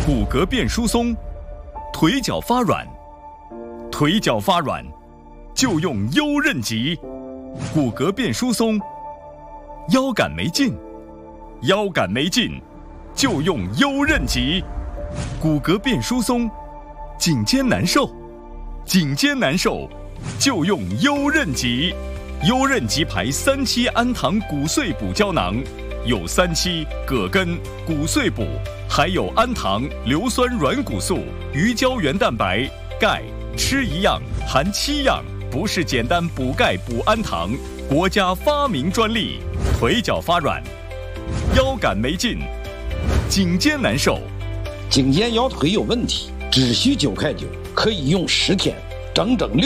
骨骼变疏松，腿脚发软，腿脚发软就用优韧脊。骨骼变疏松，腰杆没劲，腰杆没劲就用优韧脊。骨骼变疏松，颈肩难受，颈肩难受就用优韧脊。优韧脊牌3期氨糖骨碎补胶囊，有3期葛根、骨碎补，还有氨糖、硫酸软骨素、鱼胶原蛋白、钙，吃一样含7样，不是简单补钙补氨糖，国家发明专利。腿脚发软，腰杆没劲，颈肩难受， 颈肩腰腿有问题，只需9块9，可以用10天，整整6